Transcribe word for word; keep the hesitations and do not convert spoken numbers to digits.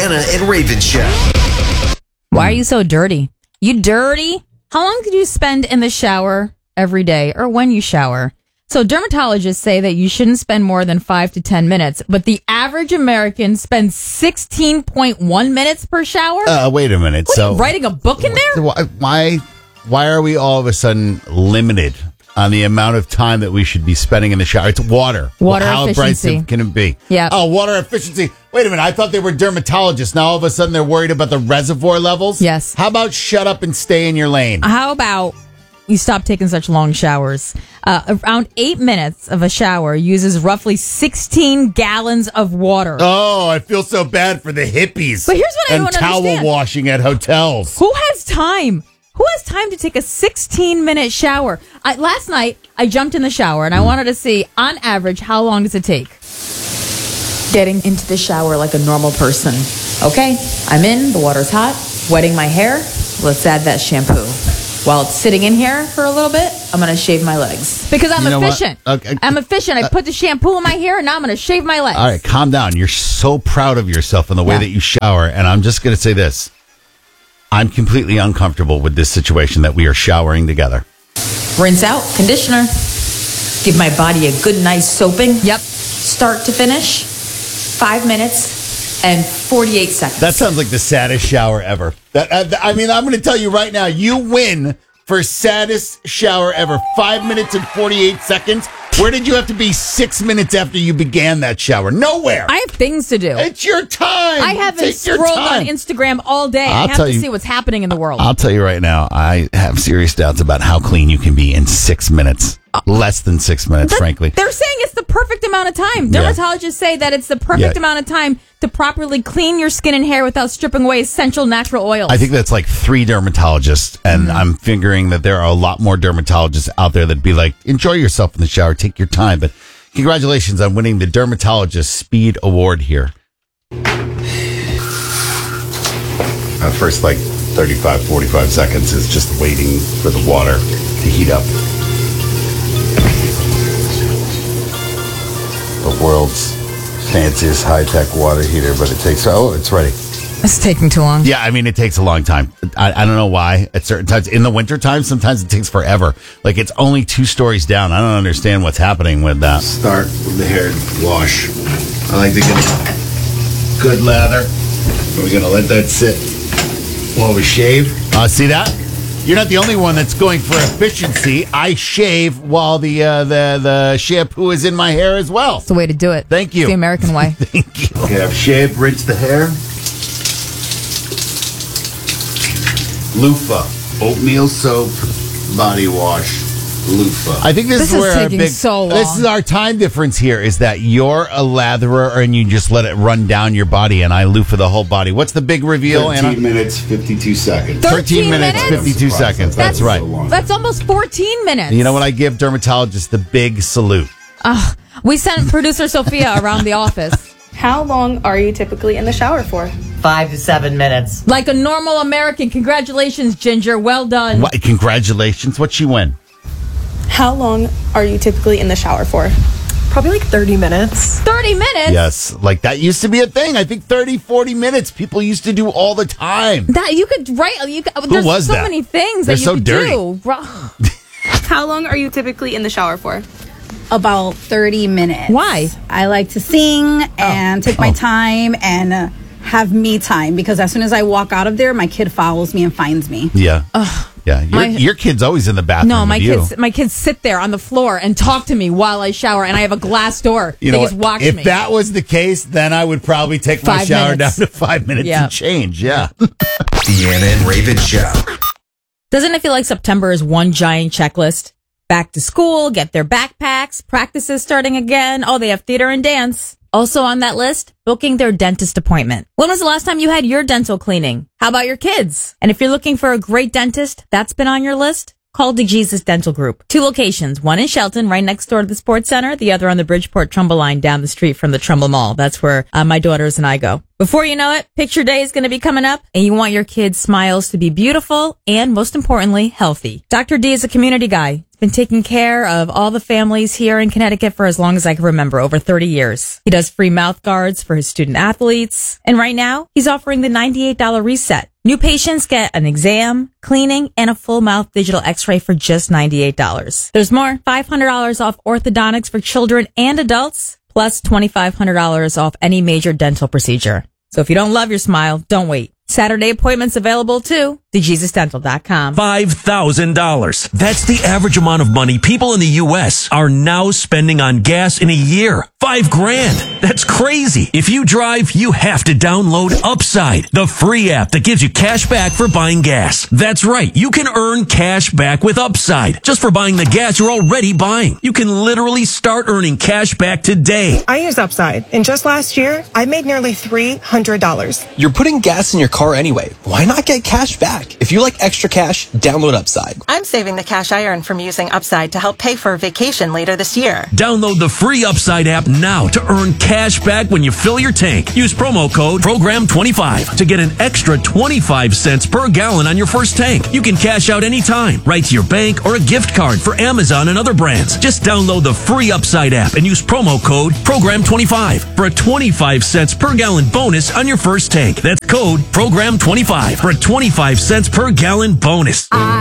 Deanna and Raven Show. Why are you so dirty? You dirty? How long did you spend in the shower every day or when you shower? So dermatologists say that you shouldn't spend more than five to ten minutes, but the average American spends sixteen point one minutes per shower? Uh, wait a minute. What, so are you writing a book in there? Why, why, why are we all of a sudden limited on the amount of time that we should be spending in the shower? It's water. Water How efficiency. bright can it be? Yeah. Oh, water efficiency. Wait a minute. I thought they were dermatologists. Now all of a sudden they're worried about the reservoir levels? Yes. How about shut up and stay in your lane? How about you stop taking such long showers? Uh, around eight minutes of a shower uses roughly sixteen gallons of water. Oh, I feel so bad for the hippies. But here's what I and don't towel understand. washing at hotels. Who has time? Who has time to take a sixteen minute shower? I, last night, I jumped in the shower and I wanted to see, on average, how long does it take? Getting into the shower like a normal person. Okay, I'm in, the water's hot, wetting my hair. Let's add that shampoo. While it's sitting in here for a little bit, I'm going to shave my legs. Because I'm You know what? efficient. Okay. I'm efficient. I put the shampoo in my hair and now I'm going to shave my legs. All right, calm down. You're so proud of yourself and the way Yeah. that you shower. And I'm just going to say this. I'm completely uncomfortable with this situation that we are showering together. Rinse out, conditioner. Give my body a good, nice soaping. Yep. Start to finish. Five minutes and forty-eight seconds. That sounds like the saddest shower ever. That uh, I mean, I'm going to tell you right now, you win for saddest shower ever. Five minutes and forty-eight seconds. Where did you have to be six minutes after you began that shower? Nowhere. I have things to do. It's your time. I haven't Take your scrolled time. on Instagram all day. I'll I have tell to you- see what's happening in the world. I'll tell you right now, I have serious doubts about how clean you can be in six minutes. Less than six minutes, That- frankly. They're saying it's the perfect amount of time. Yeah. Dermatologists say that it's the perfect Yeah. amount of time to properly clean your skin and hair without stripping away essential natural oils. I think that's like three dermatologists, and Mm-hmm. I'm figuring that there are a lot more dermatologists out there that'd be like, enjoy yourself in the shower, take your time. But congratulations on winning the Dermatologist Speed Award here. Uh, first, like thirty-five, forty-five seconds is just waiting for the water to heat up. The world's fanciest high-tech water heater, but it takes, oh, it's ready. it's taking too long. Yeah, I mean, it takes a long time. I, I don't know why. At certain times, in the wintertime, sometimes it takes forever. Like, it's only two stories down. I don't understand what's happening with that. Start with the hair wash. I like to get a good lather. We're going to let that sit while we shave. Uh, see that? You're not the only one that's going for efficiency. I shave while the uh, the the shampoo is in my hair as well. It's the way to do it. Thank you. It's the American way. Thank you. Okay, I've shaved, rinsed the hair. Loofah, oatmeal soap, body wash, loofah. I think this, This is is where our taking big. so long. This is our time difference here. Is that you're a latherer and you just let it run down your body, and I loofah the whole body. What's the big reveal, Anna? thirteen minutes, fifty-two seconds. thirteen minutes, minutes? fifty-two seconds. That's, That's- right. That's almost fourteen minutes. You know what? I give dermatologists the big salute. Ugh. We sent producer Sophia around the office. How long are you typically in the shower for? Five to seven minutes. Like a normal American. Congratulations, Ginger. Well done. What, congratulations. What'd she win? How long are you typically in the shower for? Probably like thirty minutes. thirty minutes? Yes, like that used to be a thing. I think thirty, forty minutes people used to do all the time. That you could write. You could, there's was so that? many things They're that you so could dirty. do. Ro- How long are you typically in the shower for? About thirty minutes. Why? I like to sing and take my Oh. time and uh, have me time because as soon as I walk out of there, my kid follows me and finds me. Yeah. Yeah. Your, My- your kid's always in the bathroom. No, my with you. kids, my kids sit there on the floor and talk to me while I shower, and I have a glass door. You they know just what? watch If me. that was the case, then I would probably take my Five shower minutes. down to five minutes Yeah. and change. Yeah. Deanna and Raven Show. Doesn't it feel like September is one giant checklist? Back to school, get their backpacks, practices starting again. Oh, they have theater and dance. Also on that list, booking their dentist appointment. When was the last time you had your dental cleaning? How about your kids? And if you're looking for a great dentist, that's been on your list? Call DeJesus Dental Group. Two locations, one in Shelton, right next door to the Sports Center, the other on the Bridgeport Trumbull line down the street from the Trumbull Mall. That's where uh, my daughters and I go. Before you know it, picture day is going to be coming up, and you want your kids' smiles to be beautiful and, most importantly, healthy. Doctor D is a community guy. He's been taking care of all the families here in Connecticut for as long as I can remember, over thirty years. He does free mouth guards for his student athletes. And right now, he's offering the ninety-eight dollars reset. New patients get an exam, cleaning, and a full mouth digital x-ray for just ninety-eight dollars. There's more. five hundred dollars off orthodontics for children and adults, plus twenty-five hundred dollars off any major dental procedure. So if you don't love your smile, don't wait. Saturday appointments available too. the jesus dental dot com. five thousand dollars. That's the average amount of money people in the U S are now spending on gas in a year. Five grand. That's crazy. If you drive, you have to download Upside, the free app that gives you cash back for buying gas. That's right. You can earn cash back with Upside just for buying the gas you're already buying. You can literally start earning cash back today. I use Upside, and just last year, I made nearly three hundred dollars. You're putting gas in your car anyway. Why not get cash back? If you like extra cash, download Upside. I'm saving the cash I earn from using Upside to help pay for a vacation later this year. Download the free Upside app now to earn cash back when you fill your tank. Use promo code program twenty-five to get an extra twenty-five cents per gallon on your first tank. You can cash out anytime, right to your bank or a gift card for Amazon and other brands. Just download the free Upside app and use promo code program twenty-five for a twenty-five cents per gallon bonus on your first tank. That's code program twenty-five for a twenty-five cents per gallon bonus. I